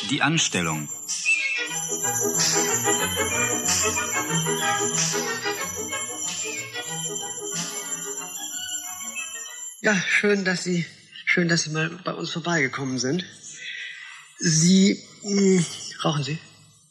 Die Anstellung. Ja, schön, dass Sie mal bei uns vorbeigekommen sind. Sie, rauchen Sie?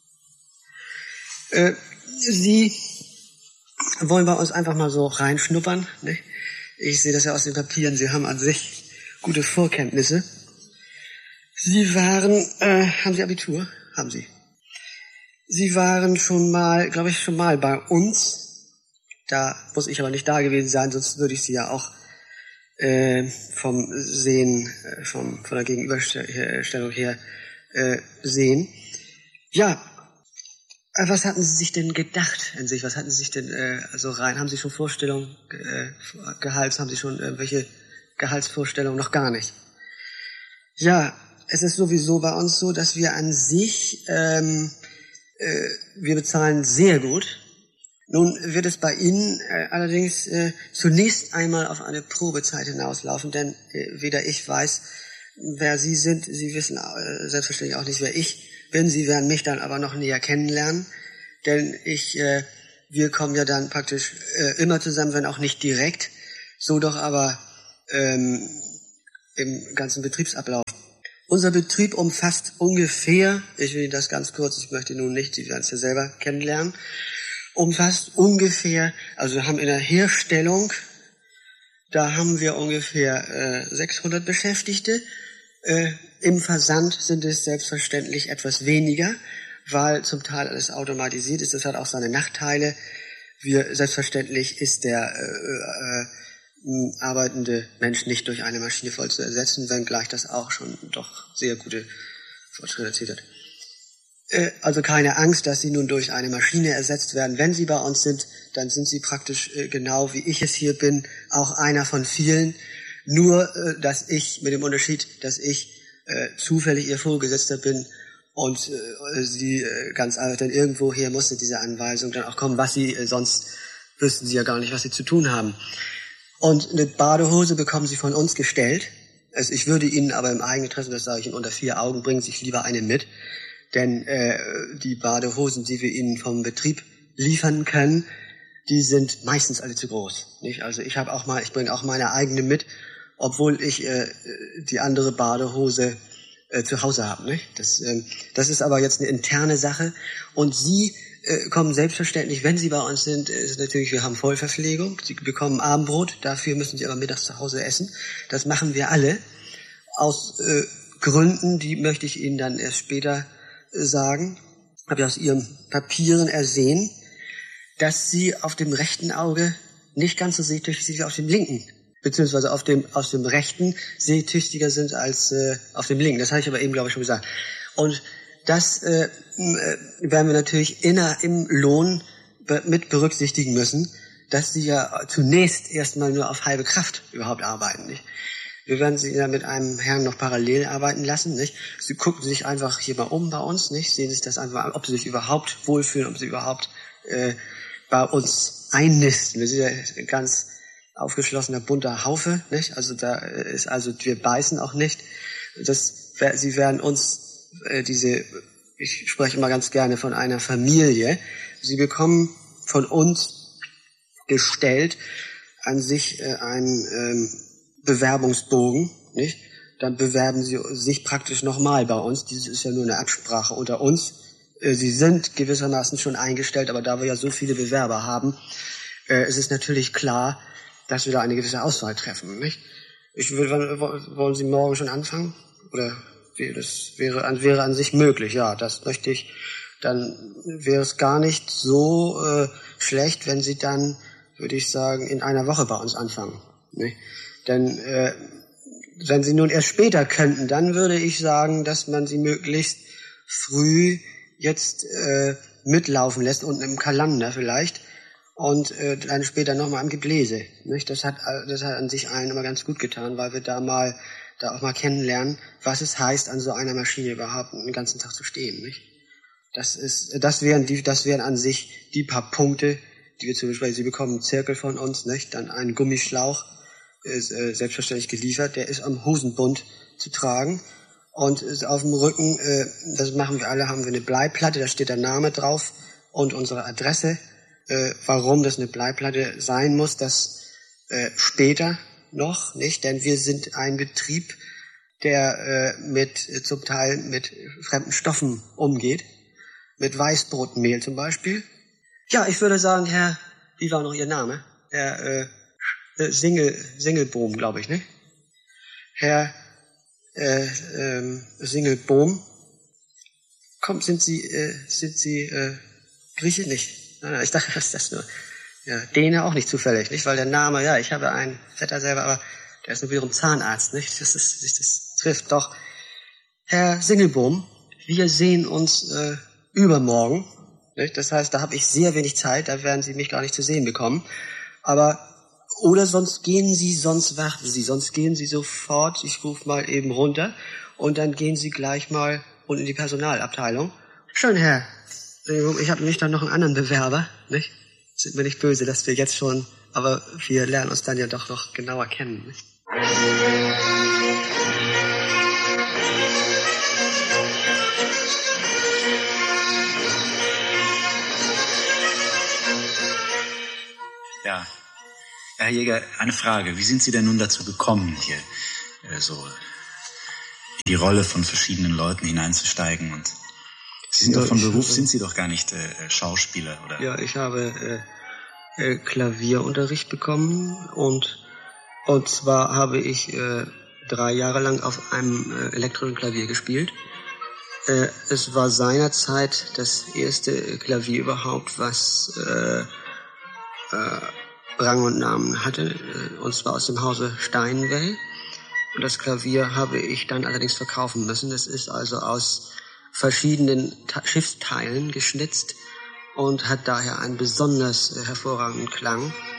Sie wollen bei uns einfach mal so reinschnuppern, ne? Ich sehe das ja aus den Papieren, Sie haben an sich gute Vorkenntnisse. Sie waren, haben Sie Abitur? Haben Sie. Sie waren schon mal bei uns. Da muss ich aber nicht da gewesen sein, sonst würde ich Sie ja auch vom Sehen, von der Gegenüberstellung her sehen. Ja, was hatten Sie sich denn gedacht in sich? Was hatten Sie sich denn rein? Haben Sie schon Vorstellungen, Gehalts? Haben Sie schon irgendwelche Gehaltsvorstellungen? Noch gar nicht. Ja, es ist sowieso bei uns so, dass wir an sich, wir bezahlen sehr gut. Nun wird es bei Ihnen allerdings zunächst einmal auf eine Probezeit hinauslaufen, denn weder ich weiß, wer Sie sind, Sie wissen selbstverständlich auch nicht, wer ich bin. Sie werden mich dann aber noch näher kennenlernen, denn wir kommen ja dann praktisch immer zusammen, wenn auch nicht direkt, so doch aber im ganzen Betriebsablauf. Unser Betrieb umfasst ungefähr, ich will Ihnen das ganz kurz, ich möchte nun nicht, Sie werden es ja selber kennenlernen, umfasst ungefähr, also wir haben in der Herstellung, da haben wir ungefähr 600 Beschäftigte. Im Versand sind es selbstverständlich etwas weniger, weil zum Teil alles automatisiert ist. Das hat auch seine Nachteile. Selbstverständlich ist der arbeitende Mensch nicht durch eine Maschine voll zu ersetzen, wenngleich das auch schon doch sehr gute Fortschritte erzielt hat. Also keine Angst, dass Sie nun durch eine Maschine ersetzt werden. Wenn Sie bei uns sind, dann sind Sie praktisch genau wie ich es hier bin, auch einer von vielen. Nur, dass ich, mit dem Unterschied, dass ich zufällig Ihr Vorgesetzter bin und Sie ganz einfach, denn irgendwoher musste diese Anweisung dann auch kommen, was Sie, sonst wüssten Sie ja gar nicht, was Sie zu tun haben. Und eine Badehose bekommen Sie von uns gestellt. Also ich würde Ihnen aber im Eigeninteresse, das sage ich Ihnen unter 4 Augen, bringen Sie sich lieber eine mit. Denn die Badehosen, die wir Ihnen vom Betrieb liefern können, die sind meistens alle zu groß. Nicht? Also ich bringe auch meine eigene mit, obwohl ich die andere Badehose zu Hause habe. Nicht? Das ist aber jetzt eine interne Sache. Und Sie kommen selbstverständlich, wenn Sie bei uns sind, ist natürlich, wir haben Vollverpflegung. Sie bekommen Abendbrot, dafür müssen Sie aber mittags zu Hause essen. Das machen wir alle. Aus Gründen, die möchte ich Ihnen dann erst später sagen, habe ich aus Ihren Papieren ersehen, dass Sie auf dem rechten Auge nicht ganz so seetüchtig sind wie auf dem linken, beziehungsweise aus dem rechten seetüchtiger sind als auf dem linken. Das habe ich aber eben, glaube ich, schon gesagt. Und das werden wir natürlich im Lohn mit berücksichtigen müssen, dass Sie ja zunächst erstmal nur auf halbe Kraft überhaupt arbeiten, nicht? Wir werden Sie ja mit einem Herrn noch parallel arbeiten lassen, nicht? Sie gucken sich einfach hier mal um bei uns, nicht? Sehen sich das einfach an, ob Sie sich überhaupt wohlfühlen, ob Sie überhaupt bei uns einnisten. Wir sind ja ein ganz aufgeschlossener, bunter Haufe, nicht? Also wir beißen auch nicht. Sie werden uns ich spreche immer ganz gerne von einer Familie. Sie bekommen von uns gestellt an sich einen Bewerbungsbogen, nicht? Dann bewerben Sie sich praktisch nochmal bei uns. Dieses ist ja nur eine Absprache unter uns. Sie sind gewissermaßen schon eingestellt, aber da wir ja so viele Bewerber haben, ist es natürlich klar, dass wir da eine gewisse Auswahl treffen, nicht? Wollen Sie morgen schon anfangen? Oder das wäre an sich möglich, ja, das möchte ich. Dann wäre es gar nicht so schlecht, wenn Sie dann, würde ich sagen, in einer Woche bei uns anfangen, nicht? Denn wenn Sie nun erst später könnten, dann würde ich sagen, dass man Sie möglichst früh jetzt mitlaufen lässt, unten im Kalender vielleicht, und dann später nochmal am Gebläse. Nicht? Das hat an sich allen immer ganz gut getan, weil wir da auch mal kennenlernen, was es heißt, an so einer Maschine überhaupt einen ganzen Tag zu stehen. Nicht? Das wären an sich die paar Punkte, die wir zum Beispiel, Sie bekommen einen Zirkel von uns, nicht? Dann einen Gummischlauch, ist selbstverständlich geliefert, der ist am Hosenbund zu tragen. Und auf dem Rücken, das machen wir alle, haben wir eine Bleiplatte, da steht der Name drauf und unsere Adresse. Warum das eine Bleiplatte sein muss, das später noch, nicht? Denn wir sind ein Betrieb, der zum Teil mit fremden Stoffen umgeht. Mit Weißbrotmehl zum Beispiel. Ja, ich würde sagen, Herr, wie war noch Ihr Name? Herr Singelbohm, glaube ich, ne? Herr Singelbohm. Sind Sie Grieche? Nicht. Nein, ich dachte, das ist das nur. Ja, Däne auch nicht zufällig, nicht? Weil der Name, ja, ich habe einen Vetter selber, aber der ist nur wiederum Zahnarzt, nicht? Das trifft doch. Herr Singelbohm, wir sehen uns übermorgen, nicht? Das heißt, da habe ich sehr wenig Zeit, da werden Sie mich gar nicht zu sehen bekommen. Aber oder sonst warten Sie, sonst gehen Sie sofort, ich rufe mal eben runter und dann gehen Sie gleich mal und in die Personalabteilung. Schön, Herr. Ich habe nämlich dann noch einen anderen Bewerber, nicht? Sind mir nicht böse, dass wir jetzt schon, aber wir lernen uns dann ja doch noch genauer kennen, nicht? Ja. Herr Jäger, eine Frage. Wie sind Sie denn nun dazu gekommen, hier so in die Rolle von verschiedenen Leuten hineinzusteigen? Und Sie sind doch von Beruf, sind Sie doch gar nicht Schauspieler, oder? Ja, ich habe Klavierunterricht bekommen und zwar habe ich 3 Jahre lang auf einem elektrischen Klavier gespielt. Es war seinerzeit das erste Klavier überhaupt, was Rang und Namen hatte, und zwar aus dem Hause Steinwell. Und das Klavier habe ich dann allerdings verkaufen müssen. Das ist also aus verschiedenen Schiffsteilen geschnitzt und hat daher einen besonders hervorragenden Klang.